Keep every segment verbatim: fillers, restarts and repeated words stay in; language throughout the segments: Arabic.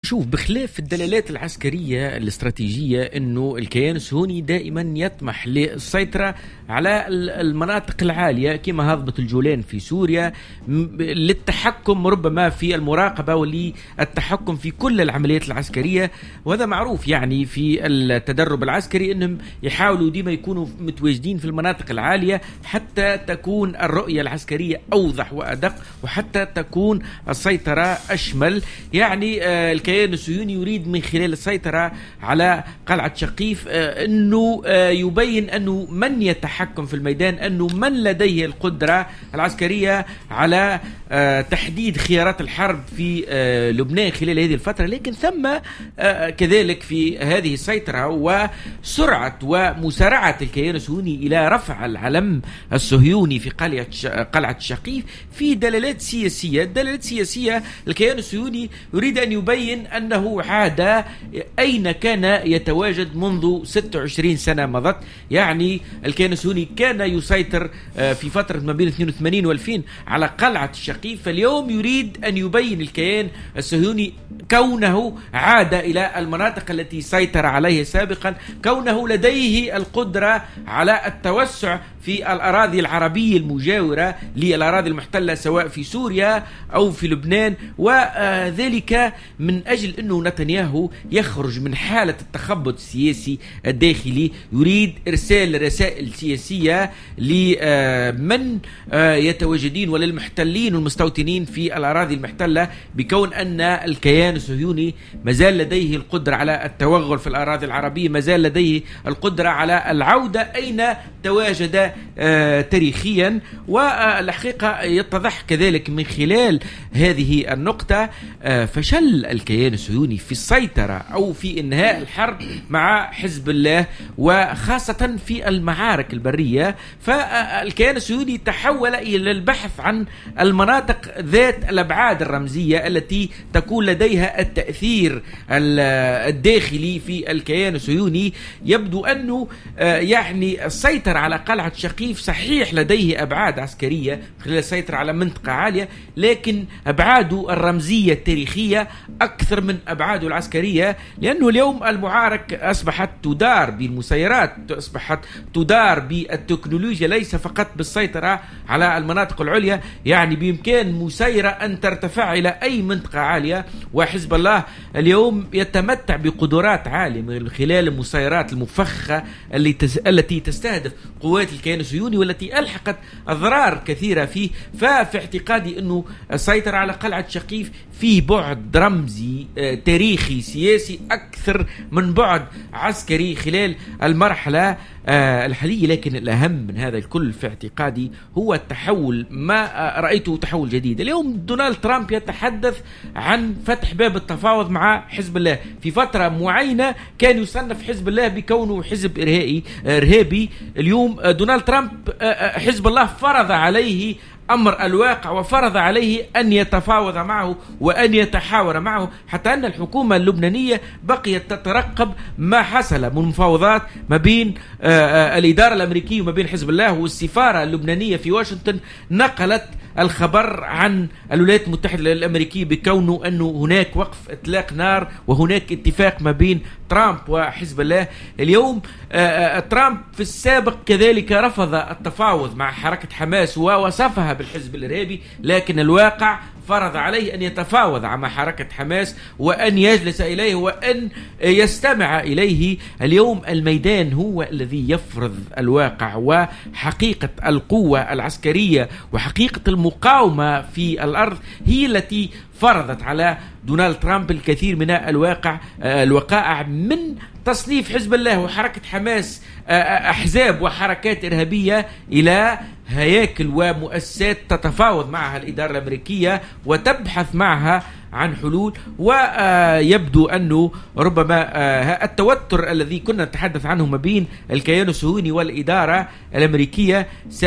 شوف، بخلاف الدلالات العسكرية الاستراتيجية أنه الكيان الصهيوني دائما يطمح للسيطرة على المناطق العالية كما هضبة الجولان في سوريا، للتحكم ربما في المراقبة وللتحكم في كل العمليات العسكرية. وهذا معروف يعني في التدرب العسكري أنهم يحاولوا ديما يكونوا متواجدين في المناطق العالية حتى تكون الرؤية العسكرية أوضح وأدق، وحتى تكون السيطرة أشمل. يعني آه الكيان الصهيوني يريد من خلال السيطرة على قلعة شقيف آه أنه آه يبين أنه من يتحكم في الميدان، أنه من لديه القدرة العسكرية على آه تحديد خيارات الحرب في آه لبنان خلال هذه الفترة. لكن ثم آه كذلك في هذه السيطرة وسرعة ومسارعة الكيان الصهيوني إلى رفع العلم الصهيوني في قلعة الشقيف في دلالات سياسية. الدلالات السياسية الكيان الصهيوني يريد أن يبين أنه عاد أين كان يتواجد منذ ستة وعشرين سنة مضت. يعني الكيان الصهيوني كان يسيطر في فترة ما بين اثنين وثمانين والفين على قلعة الشقيف، فاليوم يريد أن يبين الكيان الصهيوني كونه عاد إلى المناطق التي سيطر عليها سابقا، كونه لديه القدرة على التوسع في الأراضي العربية المجاورة للأراضي المحتلة سواء في سوريا أو في لبنان. وذلك من أجل أنه نتنياهو يخرج من حالة التخبط السياسي الداخلي، يريد إرسال رسائل سياسية لمن يتواجدين وللمحتلين والمستوطنين في الأراضي المحتلة بكون أن الكيان الصهيوني مازال لديه القدرة على التوغل في الأراضي العربية، مازال لديه القدرة على العودة أين تواجد آه تاريخيا. والحقيقة يتضح كذلك من خلال هذه النقطة آه فشل الكيان الصهيوني في السيطرة أو في إنهاء الحرب مع حزب الله، وخاصة في المعارك البرية. فالكيان الصهيوني تحول إلى البحث عن المناطق ذات الأبعاد الرمزية التي تكون لديها التأثير الداخلي في الكيان الصهيوني. يبدو أنه آه يعني السيطرة على قلعة شقيف صحيح لديه أبعاد عسكرية خلال السيطرة على منطقة عالية، لكن أبعاده الرمزية التاريخية أكثر من أبعاده العسكرية، لأنه اليوم المعارك أصبحت تدار بالمسيرات، أصبحت تدار بالتكنولوجيا، ليس فقط بالسيطرة على المناطق العليا. يعني بإمكان مسيرة أن ترتفع إلى أي منطقة عالية، وحزب الله اليوم يتمتع بقدرات عالية من خلال المسيرات المفخة التي تستهدف قوات الكيان الصهيوني والتي ألحقت أضرار كثيرة فيه. ففي اعتقادي أنه السيطرة على قلعة شقيف في بعد رمزي تاريخي سياسي أكثر من بعد عسكري خلال المرحلة الحالية. لكن الأهم من هذا الكل في اعتقادي هو التحول، ما رأيته تحول جديد. اليوم دونالد ترامب يتحدث عن فتح باب التفاوض مع حزب الله. في فترة معينة كان يصنف حزب الله بكونه حزب إرهابي إرهابي اليوم دونالد ترامب حزب الله فرض عليه أمر الواقع وفرض عليه أن يتفاوض معه وأن يتحاور معه، حتى أن الحكومة اللبنانية بقيت تترقب ما حصل من مفاوضات ما بين الإدارة الأمريكية وما بين حزب الله. والسفارة اللبنانية في واشنطن نقلت الخبر عن الولايات المتحدة الأمريكية بكونه أنه هناك وقف إطلاق نار وهناك اتفاق ما بين ترامب وحزب الله. اليوم ترامب في السابق كذلك رفض التفاوض مع حركة حماس ووصفها بالحزب الإرهابي، لكن الواقع فرض عليه أن يتفاوض مع حركة حماس وأن يجلس إليه وأن يستمع إليه. اليوم الميدان هو الذي يفرض الواقع، وحقيقة القوة العسكرية وحقيقة المقاومة في الأرض هي التي فرضت على دونالد ترامب الكثير من الواقع الوقائع من تصنيف حزب الله وحركة حماس أحزاب وحركات إرهابية إلى هياكل ومؤسسات تتفاوض معها الإدارة الأمريكية وتبحث معها عن حلول. ويبدو أنه ربما التوتر الذي كنا نتحدث عنه ما بين الكيان الصهيوني والإدارة الأمريكية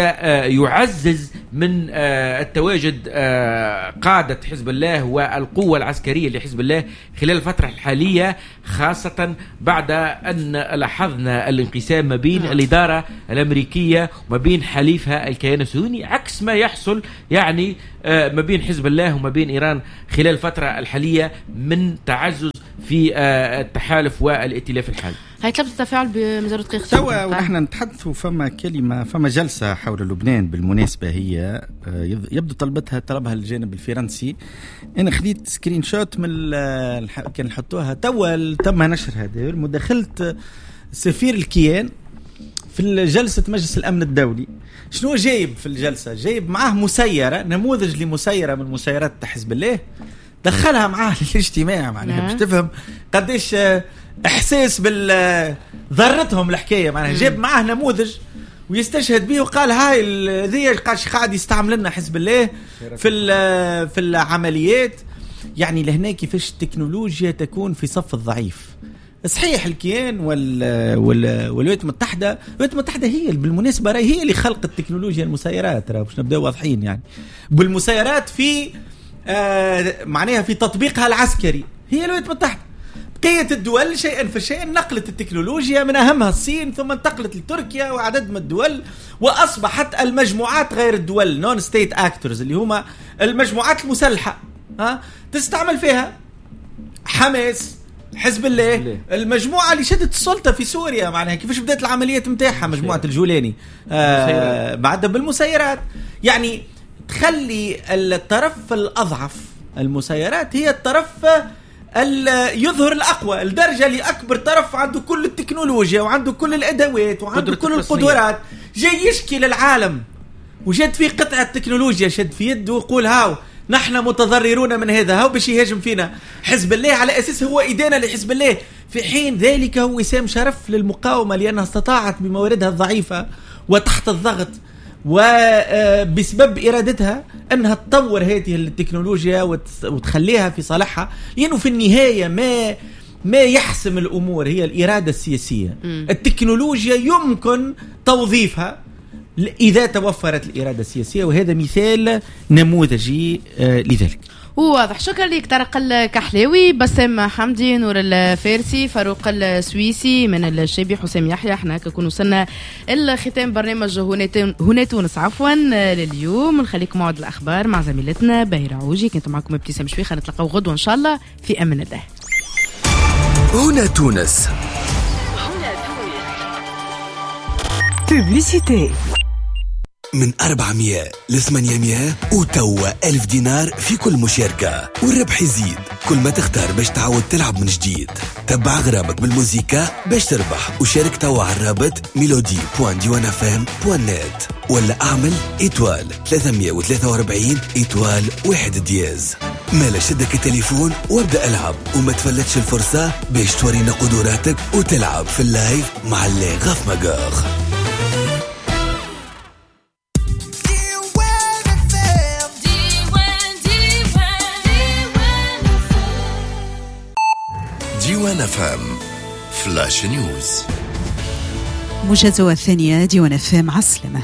سيعزز من التواجد قادة حزب الله والقوة العسكرية لحزب الله خلال الفترة الحالية، خاصة بعد أن لاحظنا الانقسام ما بين الإدارة الأمريكية وما بين حليفها الكيان الصهيوني، عكس ما يحصل يعني ما بين حزب الله وما بين إيران خلال فترة الفترة الحالية من تعزز في التحالف والائتلاف الحالي. هاي طلبت التفاعل بمزارة دقيقة توا ونحن نتحدثوا فما كلمة فما جلسة حول لبنان بالمناسبة هي يبدو طلبتها طلبها الجانب الفرنسي. أنا خديت سكرين شوت من كان حطوها توا تم نشر هذا مداخلة سفير الكيان في جلسة مجلس الأمن الدولي. شنو جايب في الجلسة؟ جايب معاه مسيرة، نموذج لمسيرة من مسيرات حزب الله، دخلها معاه للاجتماع معناها باش تفهم قديش احساس بال ضرتهم الحكايه معناها. جاب معاه نموذج ويستشهد به وقال هاي ذي قاعد يستعمل لنا حزب الله في في العمليات. يعني لهنا كيفاش التكنولوجيا تكون في صف الضعيف. صحيح الكيان وال والولايات المتحده الولايات المتحده هي بالمناسبه راهي هي اللي خلقت التكنولوجيا المسيرات، راه باش نبداو واضحين يعني بالمسيرات في آه معناها في تطبيقها العسكري هي الولايات المتحده. بقية الدول شيئا فشيئا نقلت التكنولوجيا، من أهمها الصين ثم انتقلت لتركيا وعدد من الدول، وأصبحت المجموعات غير الدول نون ستيت اكتورز اللي هما المجموعات المسلحة ها تستعمل فيها حماس، حزب الله، المجموعة اللي شدت السلطة في سوريا معناها كيفاش بدأت العمليات متاعها مجموعة الجولاني آه بعدها بالمسيرات. يعني تخلي الطرف الأضعف المسيرات هي الطرف يظهر الأقوى، الدرجة اللي أكبر طرف عنده كل التكنولوجيا وعنده كل الأدوات وعنده كل القدرات، جاي يشكي للعالم وجد في قطعة تكنولوجيا شد في يده ويقول هاو نحن متضررون من هذا، هاو باش يهاجم فينا حزب الله على أساس هو إدانة لحزب الله، في حين ذلك هو وسام شرف للمقاومة لأنها استطاعت بمواردها الضعيفة وتحت الضغط وبسبب إرادتها أنها تطور هذه التكنولوجيا وتخليها في صالحها، لأنه في النهاية ما ما يحسم الأمور هي الإرادة السياسية. م. التكنولوجيا يمكن توظيفها إذا توفرت الإرادة السياسية، وهذا مثال نموذجي لذلك. واضح. شكرا لك طارق الكحلاوي، بسام حمدي، نور الفارسي، فاروق السويسي، من الشابي، حسام يحيى. احنا كنكون وصلنا الختام برنامج هنا تونس عفوا لليوم. نخليكم موعد الأخبار مع زميلتنا باهرة عوجي. كنت معكم ابتسام شويخة، نتلقاو غدوة إن شاء الله في أمان الله. هنا تونس. بوبليسيتي من أربعمية لثمانمية وتوا ألف دينار في كل مشاركة، والربح يزيد كل ما تختار باش تعود تلعب من جديد. تبع غرامك بالموسيقى باش تربح، وشارك توا على الرابط ميلودي بوان ديوان اف ام بوان نت، ولا اعمل إيتوال ثلاثمية وثلاثة وأربعين إيتوال واحد دياز. مالا شدك التليفون وابدأ العب، وما تفلتش الفرصة باش تورينا قدراتك وتلعب في اللايف مع اللي غاف مقاخ. ديوان اف ام فلاش نيوز. موجزة الثانية ديوان اف ام عسلمة.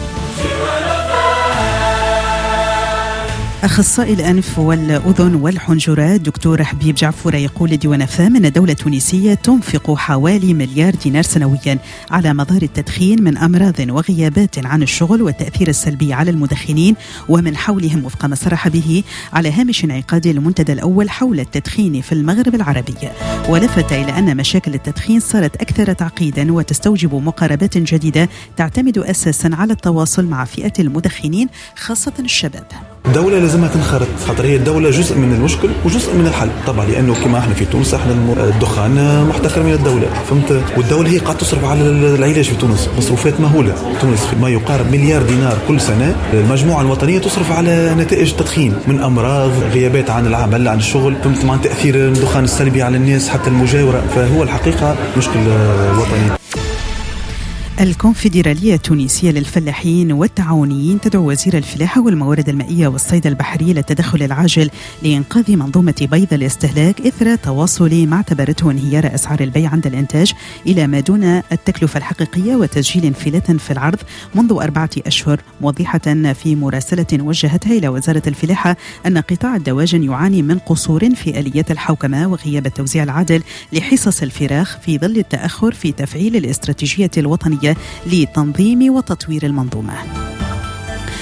أخصائي الأنف والأذن والحنجرات دكتور حبيب جعفر يقول لديوان اف ام أن الدولة التونسية تنفق حوالي مليار دينار سنويا على مظاهر التدخين من أمراض وغيابات عن الشغل والتأثير السلبي على المدخنين ومن حولهم، وفق ما صرح به على هامش انعقاد المنتدى الأول حول التدخين في المغرب العربي. ولفت إلى أن مشاكل التدخين صارت أكثر تعقيدا وتستوجب مقاربات جديدة تعتمد أساسا على التواصل مع فئة المدخنين خاصة الشباب. الدولة لازمها تنخرط، خاطر هي الدولة جزء من المشكل وجزء من الحل طبعا، لأنه كما احنا في تونس احنا الدخان محتكر من الدولة، فهمت؟ والدولة هي قاعدة تصرف على العلاج في تونس مصروفات مهولة. تونس ما يقارب مليار دينار كل سنة المجموعة الوطنية تصرف على نتائج التدخين من أمراض، غيابات عن العمل، عن الشغل، فهمت؟ مع تأثير الدخان السلبي على الناس حتى المجاورة، فهو الحقيقة مشكل وطني. الكونفدرالية التونسية للفلاحين والتعاونيين تدعو وزير الفلاحة والموارد المائية والصيد البحري للتدخل العاجل لإنقاذ منظومة بيض الاستهلاك إثر تواصل ما اعتبرته انهيار أسعار البيع عند الإنتاج إلى ما دون التكلفة الحقيقية وتسجيل انفلات في العرض منذ أربعة أشهر، موضحة في مراسلة وجهتها إلى وزارة الفلاحة أن قطاع الدواجن يعاني من قصور في آليات الحوكمة وغياب التوزيع العادل لحصص الفراخ في ظل التأخر في تفعيل الاستراتيجية الوطنية لتنظيم وتطوير المنظومة.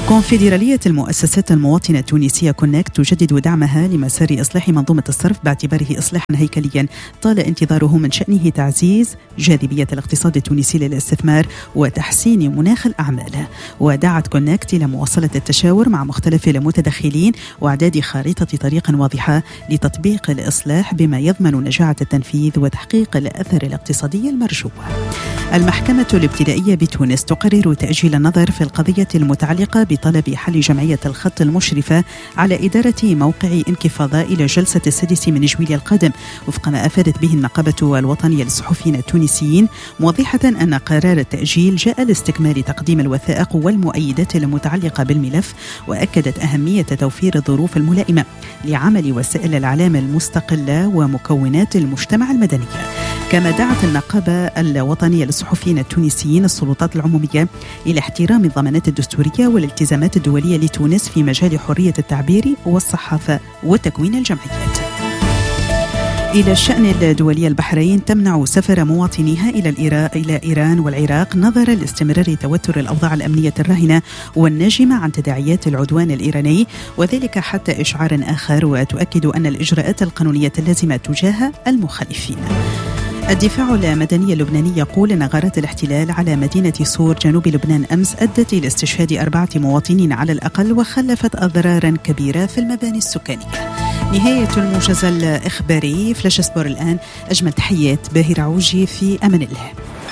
كونفدرالية المؤسسات المواطنة التونسية كونكت تجدد دعمها لمسار إصلاح منظومة الصرف باعتباره إصلاحا هيكليا طال انتظاره من شأنه تعزيز جاذبية الاقتصاد التونسي للاستثمار وتحسين مناخ الأعمال. ودعت كونكت إلى مواصلة التشاور مع مختلف المتدخلين وإعداد خارطة طريق واضحة لتطبيق الإصلاح بما يضمن نجاعة التنفيذ وتحقيق الأثر الاقتصادي المرجو. المحكمة الابتدائية بتونس تقرر تأجيل النظر في القضية المتعلقة بطلب حل جمعية الخط المشرفة على إدارة موقع انكفاضاء إلى جلسة السادس من جويلية القادم وفق ما أفادت به النقابة الوطنية للصحفيين التونسيين، موضحة أن قرار التأجيل جاء لاستكمال تقديم الوثائق والمؤيدات المتعلقة بالملف، وأكدت أهمية توفير الظروف الملائمة لعمل وسائل الإعلام المستقلة ومكونات المجتمع المدني. كما دعت النقابة الوطنية للصحفيين التونسيين السلطات العمومية إلى احترام الضمانات الدستورية والالتزامات الدولية لتونس في مجال حرية التعبير والصحافة وتكوين الجمعيات. إلى الشأن الدولي، البحرين تمنع سفر مواطنيها إلى إلى إيران والعراق نظرا لاستمرار توتر الأوضاع الأمنية الراهنة والناجمة عن تداعيات العدوان الإيراني، وذلك حتى إشعار آخر، وتؤكد أن الإجراءات القانونية اللازمة تجاه المخالفين. الدفاع المدني اللبناني يقول أن غارات الاحتلال على مدينة صور جنوب لبنان أمس أدت إلى استشهاد أربعة مواطنين على الأقل وخلفت أضرارا كبيرة في المباني السكانية. نهاية الموجز الإخباري. فلاش سبور الآن. أجمل تحيات باهر عوجي، في أمان الله.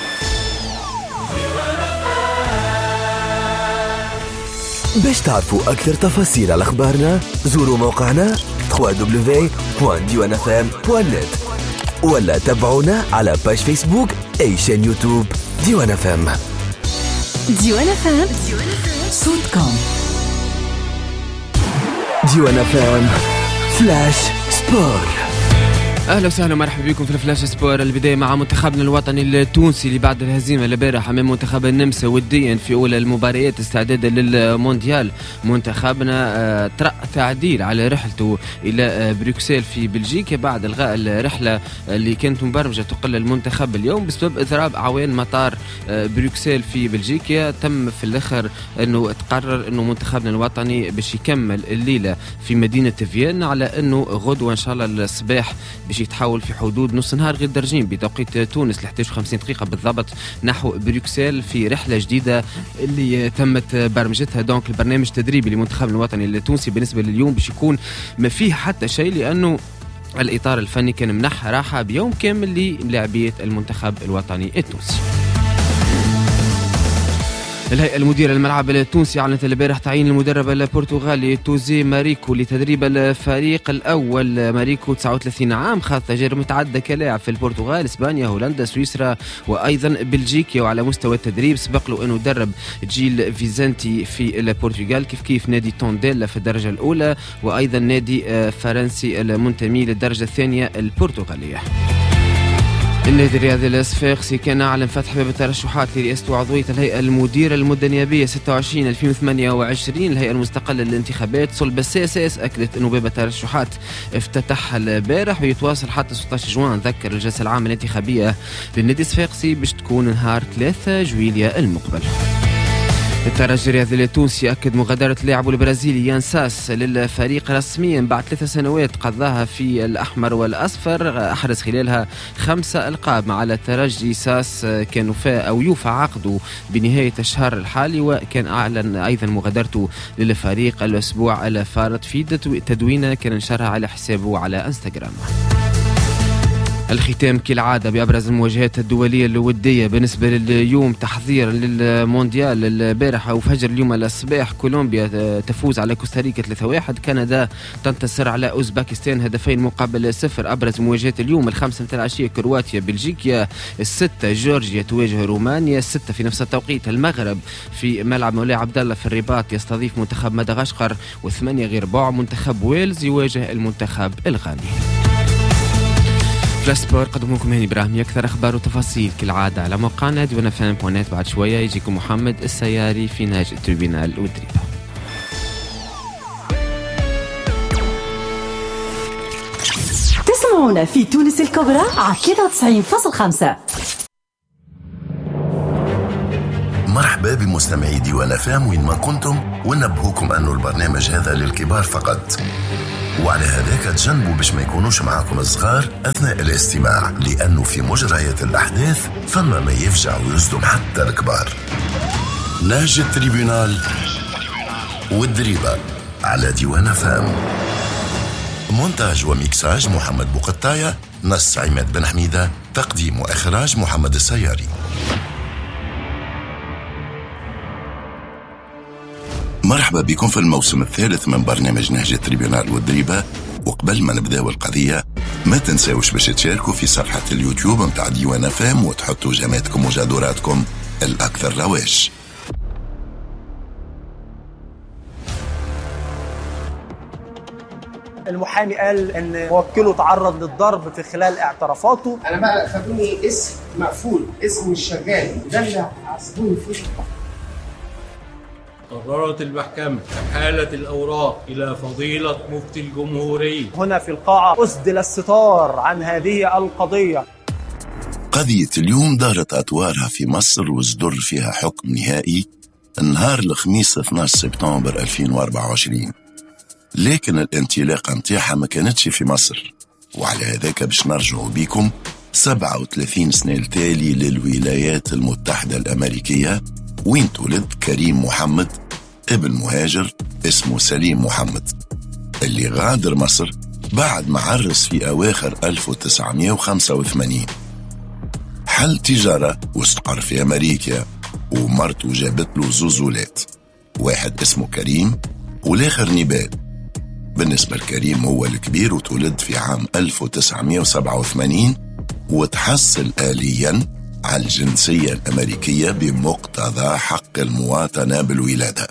باش تعرفوا أكثر تفاصيل على أخبارنا زوروا موقعنا دبليو دبليو دبليو دوت ديوان اف ام دوت نت ولا تابعونا على باج فيسبوك أي شان يوتيوب ديوان اف ام. ديوان اف ام صوت كوم. ديوان اف ام فلاش سبور. اهلا وسهلا ومرحبا بكم في الفلاش سبور. البدايه مع منتخبنا الوطني التونسي اللي بعد الهزيمه البارح امام منتخب النمسا وديا في اولى المباريات استعدادا للمونديال، منتخبنا طرأ تعديل على رحلته الى بروكسل في بلجيكا بعد الغاء الرحله اللي كانت مبرمجه تقل المنتخب اليوم بسبب اضراب اعوان مطار بروكسل في بلجيكا. تم في الاخر انه تقرر انه منتخبنا الوطني باش يكمل الليله في مدينه فيينا، على انه غدوه ان شاء الله الصباح باش يتحول في حدود نص نهار غير درجين بتوقيت تونس ل إحدى عشر وخمسين دقيقة بالضبط نحو بروكسل في رحلة جديدة اللي تمت برمجتها. دونك البرنامج التدريبي لمنتخب الوطني التونسي بالنسبة لليوم باش يكون ما فيه حتى شيء، لأنه الإطار الفني كان منح راحة بيوم كامل للاعبية المنتخب الوطني التونسي. الهيئة المديرة للملعب التونسي أعلنت البارح تعيين المدرب البرتغالي توزي ماريكو لتدريب الفريق الأول. ماريكو تسعة وثلاثين عام، خاض تجارب متعددة كلاعب في البرتغال، إسبانيا، هولندا، سويسرا وأيضا بلجيكا. وعلى مستوى التدريب سبق له أنه درب جيل فيزنتي في البرتغال، كيف كيف نادي تونديلا في الدرجة الأولى، وأيضا نادي فرنسي المنتمي للدرجة الثانية البرتغالية. النادي الرياضي الصفاقسي كان أعلن فتح باب الترشحات لرئاسة وعضوية الهيئة المديرة المدة النيابية ستة وعشرين ألفين وثمانية وعشرين. الهيئة المستقلة للانتخابات صلب السي اس اس أكدت أنه باب الترشحات افتتح البارح ويتواصل حتى ستة عشر جوان. ذكر الجلسة العامة الانتخابية للنادي الصفاقسي باش تكون نهار ثلاثة جويلية المقبل. الترجي الرياضي التونسي أكد مغادرة لاعبه البرازيلي يان ساس للفريق رسميا بعد ثلاث سنوات قضاها في الأحمر والأصفر، أحرز خلالها خمسة ألقاب مع الترجي. ساس كان وفاء أو يوفى عقده بنهاية الشهر الحالي، وكان أعلن أيضا مغادرته للفريق الأسبوع الفارط في تدوينة كان نشرها على حسابه على انستغرام. الختام كالعادة بأبرز المواجهات الدولية الودية بالنسبة لليوم تحضير للمونديال. البارحة وفجر اليوم الصباح كولومبيا تفوز على كوستاريكا ثلاثة واحد، كندا تنتصر على أوزباكستان هدفين مقابل صفر. أبرز مواجهات اليوم الخمسة متاع العشية كرواتيا بلجيكا، الستة جورجيا تواجه رومانيا، الستة في نفس التوقيت المغرب في ملعب مولاي عبد الله في الرباط يستضيف منتخب مدغشقر، والثمانية غير ربع منتخب ويلز يواجه المنتخب الغاني. فلاش سبور قدم لكم هاني إبراهيم. أكثر أخبار وتفاصيل كالعادة على موقعنا ديوان اف ام دوت نت. بعد شوية يجيكم محمد السياري في نهج التربينال والدريبة. تسمعونا في تونس الكبرى على ثلاثة وتسعين فاصلة خمسة. مرحبا مرحبا بمستمعي ديوان فام وين ما كنتم، ونبهوكم أنه البرنامج هذا للكبار فقط، وعلى هذاك تجنبوا باش ما يكونوش معاكم الصغار أثناء الاستماع، لأنه في مجريات الأحداث فما ما يفجع ويصدم حتى الكبار. نهج التريبيونال والدريبة على ديوان فام. مونتاج وميكساج محمد بوقطاية، نص عماد بن حميدة، تقديم وإخراج محمد السياري. مرحبا بكم في الموسم الثالث من برنامج نهج التريبيونال والدريبة. وقبل ما نبداو القضية ما تنساوش باش تشاركوا في صفحة اليوتيوب متاع ديوان فام وتحطوا جماتكم وجدوراتكم الأكثر رواج. المحامي قال ان موكله تعرض للضرب في خلال اعترافاته. انا بقى خدوني اسم مقفول، اسم مش شغال، ده اللي عصبوني فيه. قررت المحكمة إحالة الأوراق إلى فضيلة مفتي الجمهورية. هنا في القاعة أسدل الستار عن هذه القضية. قضية اليوم دارت أطوارها في مصر وصدر فيها حكم نهائي نهار الخميس اثني عشر سبتمبر ألفين وأربعة وعشرين، لكن الانطلاقة نتاعها ما كانتش في مصر، وعلى هذاك باش نرجعوا بيكم سبعة وثلاثين سنة التالي للولايات المتحدة الأمريكية، وين تولد كريم محمد ابن مهاجر اسمه سليم محمد، اللي غادر مصر بعد ما عرس في أواخر ألف وتسعمائة وخمسة وثمانين. حل تجارة واستقر في أمريكا، ومرته جابت له زوزولات، واحد اسمه كريم والآخر نبال. بالنسبة لكريم هو الكبير وتولد في عام ألف وتسعمائة وسبعة وثمانين، وتحصل آلياً على الجنسية الأمريكية بمقتضى حق المواطنة بالولادة.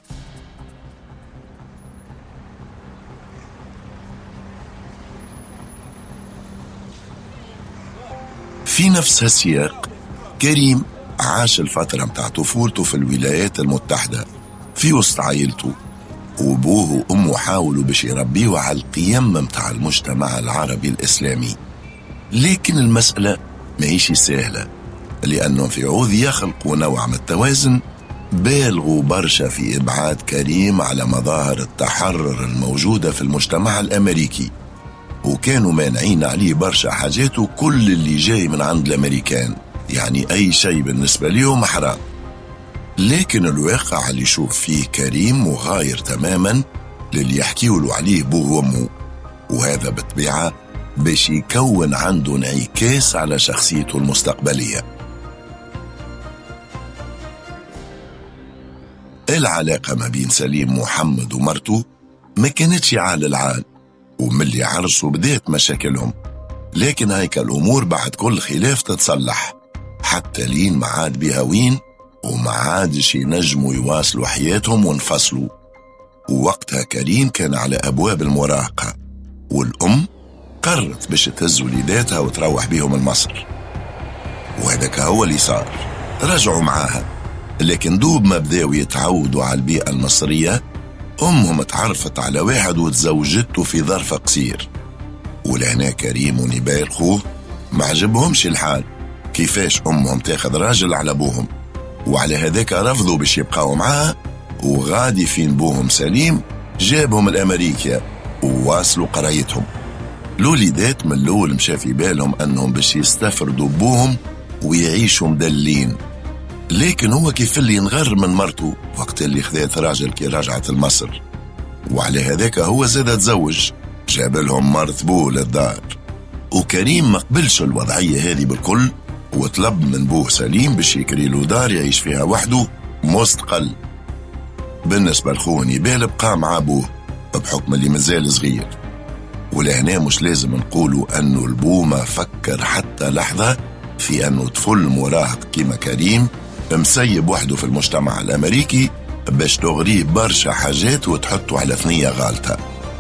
في نفس السياق كريم عاش الفترة متاع طفولته في الولايات المتحدة في وسط عائلته، وابوه وامه حاولوا باش يربيه على القيم متاع المجتمع العربي الإسلامي، لكن المسألة ما هيش سهلة، لأنهم في عوض يخلقوا نوع من التوازن بالغوا برشا في إبعاد كريم على مظاهر التحرر الموجودة في المجتمع الأمريكي، وكانوا مانعين عليه برشا حاجات وكل اللي جاي من عند الأمريكان، يعني أي شيء بالنسبة ليهم حرام. لكن الواقع اللي يشوف فيه كريم مغاير تماما للي يحكيولوا عليه بوه وامه، وهذا بالطبيعة باش يكون عنده انعكاس على شخصيته المستقبلية. العلاقة ما بين سليم محمد ومرته ما كانتش عال العال، وملي عرسوا بدأت مشاكلهم، لكن هيك الأمور بعد كل خلاف تتصلح، حتى لين ما عاد بها وين وما عادش ينجموا يواصلوا حياتهم وانفصلوا. ووقتها كريم كان على أبواب المراهقة، والأم قررت باش تهز وليداتها وتروح بيهم لمصر، وهذاك هو اللي صار. رجعوا معاها، لكن دوب ما بداوا يتعودوا على البيئة المصرية أمهم اتعرفت على واحد وتزوجته في ظرف قصير، ولهنا كريم ونبال خوه ما عجبهمش الحال كيفاش أمهم تاخذ راجل على أبوهم، وعلى هذاك رفضوا باش يبقاوا معاها، وغادي فين بوهم سليم جابهم الأمريكا وواصلوا قرايتهم. الوليدات من الأول مشى في بالهم أنهم باش يستفردوا بوهم ويعيشوا مدلين، لكن هو كيف اللي ينغر من مرته وقت اللي خذات راجل كي رجعت لمصر، وعلى هذاك هو زاد تزوج جاب لهم مرت بوه للدار. وكريم ما قبلش الوضعية هذه بالكل، وطلب من بوه سليم باش يكري له دار يعيش فيها وحده مستقل. بالنسبة لخوه نبال بقى مع بوه بحكم اللي مازال صغير، ولهنا مش لازم نقولوا أنه البو ما فكر حتى لحظة في أنه طفل مراهق كيما كريم مسيب وحده في المجتمع الأمريكي باش تغريه برشا حاجات وتحطه على ثنية غالطة.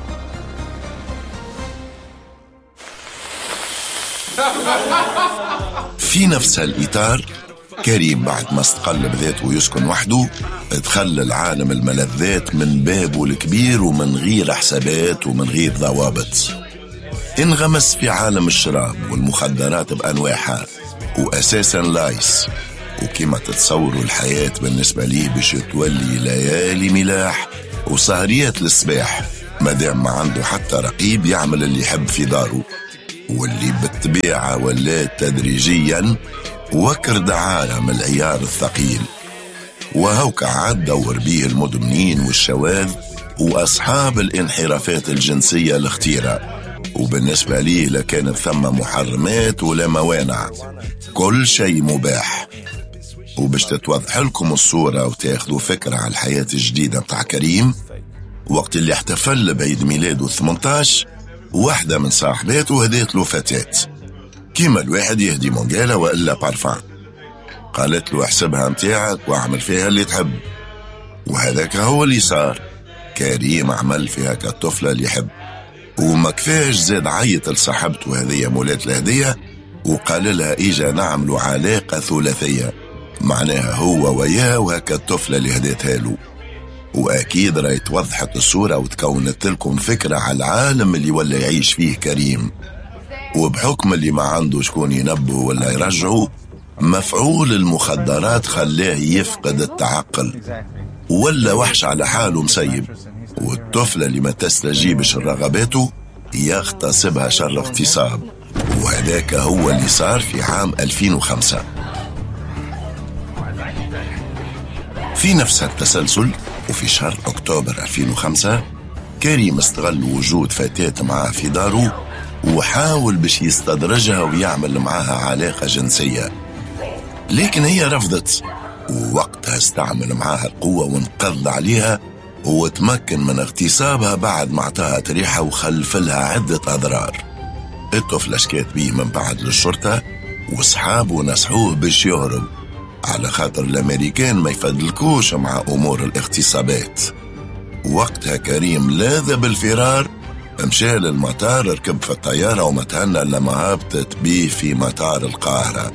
في نفس الإطار كريم بعد ما استقل بذاته ويسكن وحده ادخل العالم الملذات من بابه الكبير ومن غير حسابات ومن غير ضوابط. انغمس في عالم الشراب والمخدرات بأنواعها، وأساسا لايس، وكما تتصوروا الحياة بالنسبة ليه باش تولي ليالي ملاح وسهريات للصباح مادام ما عنده حتى رقيب يعمل اللي يحب في داره، واللي بالطبيعة ولا تدريجيا وكر دعارة من العيار الثقيل. وهوك عاد دور بيه المدمنين والشواذ وأصحاب الانحرافات الجنسية الخطيرة، وبالنسبة ليه لكانت ثم محرمات ولا موانع، كل شيء مباح. وباش تتوضح لكم الصورة وتاخذوا فكرة على الحياة الجديدة متاع كريم، وقت اللي احتفل بعيد ميلاده ثمانية عشر واحدة من صاحباته هديت له فتاة كيما الواحد يهدي مونجالة وإلا بارفان، قالت له احسبها متاعك واعمل فيها اللي تحب. وهذاك هو اللي صار، كريم عمل فيها كالطفلة اللي يحب، وما كفاش زاد عيط لصاحبته هذه مولات الهدية وقال لها إيجا نعملوا علاقة ثلاثية، معناها هو وياه وهكا الطفلة اللي هديتها له. وأكيد راي توضحت الصورة وتكونت لكم فكرة على العالم اللي ولا يعيش فيه كريم. وبحكم اللي ما عنده شكون ينبه ولا يرجعه، مفعول المخدرات خلاه يفقد التعقل ولا وحش على حاله مسيب، والطفلة اللي ما تستجيبش الرغباته يغتصبها شر اغتصاب. وهذاك هو اللي صار في عام ألفين وخمسة. في نفس التسلسل وفي شهر أكتوبر ألفين وخمسة كريم استغل وجود فتاة معاه في داره وحاول باش يستدرجها ويعمل معاها علاقة جنسية، لكن هي رفضت، ووقتها استعمل معاها القوة وانقض عليها وتمكن من اغتصابها بعد ما اعطاها ريحة وخلف لها عدة أضرار. الطفلة شكات بيه من بعد للشرطة واصحابه نصحوه باش يهرب، على خاطر الأمريكان ما يفضلكوش مع أمور الاغتصابات. وقتها كريم لاذ بالفرار مشى للمطار، ركب في الطيارة وما تهنى لما هبطت بيه في مطار القاهرة.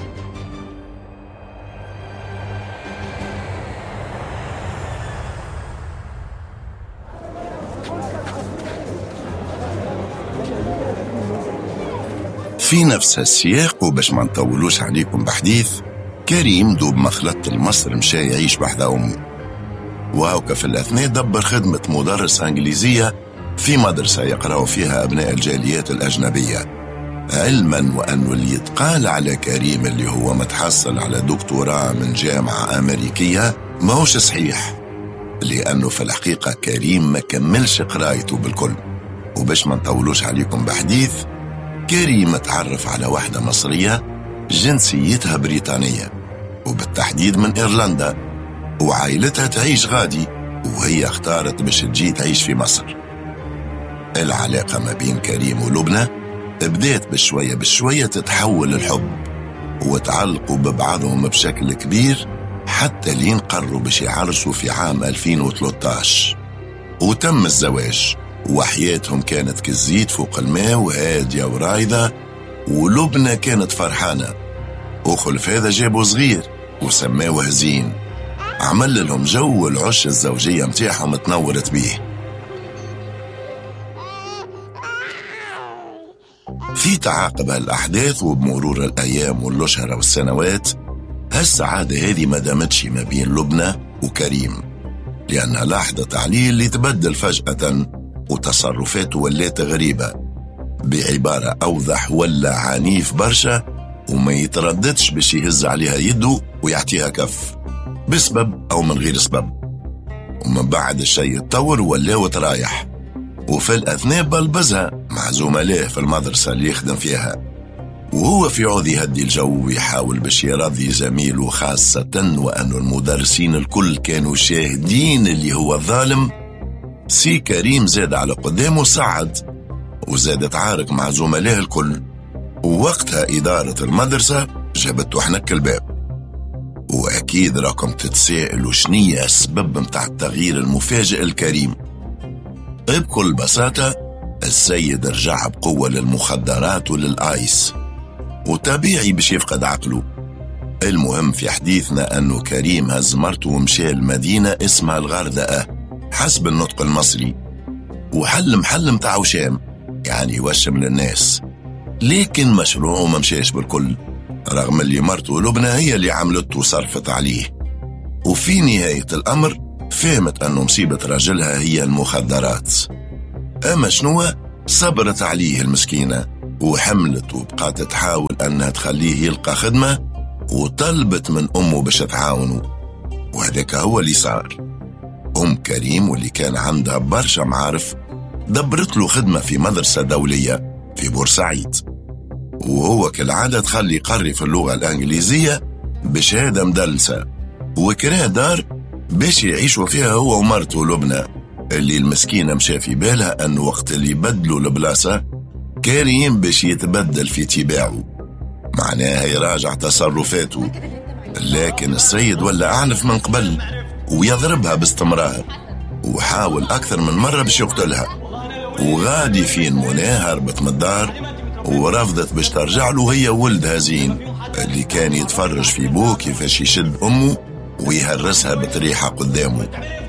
في نفس السياق وباش ما نطولوش عليكم بحديث، كريم دوب مخلط المصر مشى يعيش بحذا أمه، وهوكا في الأثناء دبر خدمة مدرس إنجليزية في مدرسة يقرأوا فيها أبناء الجاليات الأجنبية، علما وأنه اللي يتقال على كريم اللي هو متحصل على دكتوراه من جامعة أمريكية ما هوش صحيح، لأنه في الحقيقة كريم ما كملش قرايته بالكل. وباش ما نطولوش عليكم بحديث، كريم تعرف على واحدة مصرية جنسيتها بريطانية وبالتحديد من إيرلندا، وعائلتها تعيش غادي وهي اختارت باش تجي تعيش في مصر. العلاقة ما بين كريم ولبنى بدأت بشوية بشوية تتحول الحب، وتعلقوا ببعضهم بشكل كبير حتى لين قرروا باش يعرسوا في عام ألفين وثلاثة عشر، وتم الزواج. وحياتهم كانت كالزيت فوق الماء وهادية ورايضة، ولبنى كانت فرحانة. وخلف هذا جابوا صغير وسماوه هزين، عمل لهم جو العش الزوجية متاعهم تنورت بيه. في تعاقب هالأحداث وبمرور الأيام والأشهر والسنوات، هالسعادة هذه ما دامتش ما بين لبنى وكريم، لأنها لحظة تعليل اللي تبدل فجأة وتصرفاته ولات غريبة، بعبارة أوضح ولا عنيف برشا، وما يترددش باش يهز عليها يده ويعطيها كف بسبب أو من غير سبب. ومن بعد الشيء يتطور ولا وترايح، وفي الأثناء بلبزها مع زملائه في المدرسة اللي يخدم فيها، وهو في عوض يهدي الجو ويحاول باش يرضي زميله، خاصة وأن المدرسين الكل كانوا شاهدين اللي هو الظالم. سي كريم زاد على قدامه صعد وزاد تعارك مع زملائه الكل، ووقتها إدارة المدرسة جابته حنك الباب. وأكيد راكم تتساءلوا شنية السبب متاع التغيير المفاجئ الكريم. بكل بساطة السيد رجع بقوة للمخدرات وللآيس، وطبيعي باش يفقد عقله. المهم في حديثنا أنه كريم هز مرته ومشى المدينة اسمها الغردقة حسب النطق المصري، وحل محل متاع وشام يعني يوشم للناس، لكن مشروعه ما مشاش بالكل. رغم اللي مرته لبنى هي اللي عملته وصرفت عليه. وفي نهاية الأمر فهمت أنه مصيبة راجلها هي المخدرات. أما شنو؟ صبرت عليه المسكينة وحملت وبقات تحاول أنها تخليه يلقى خدمة، وطلبت من أمه باش تعاونه، وهذاك هو اللي صار. أم كريم واللي كان عندها برشا معارف دبرت له خدمة في مدرسة دولية في بورسعيد، وهو كالعادة تخلي يقري في اللغة الإنجليزية بشهادة مدلسة، وكراه دار باش يعيشوا فيها هو ومرته لبنى، اللي المسكينة مشى في بالها أنه وقت اللي بدلوا البلاصة كريم باش يتبدل في تباعه، معناها يراجع تصرفاته. لكن السيد ولا أعنف من قبل ويضربها باستمرار، وحاول أكثر من مرة باش يقتلها. وغادي فين مناه هربت من الدار ورفضت باش ترجع له هي ولدها زين، اللي كان يتفرج في بوه كيفاش يشد أمه ويهرسها بطريحة قدامه.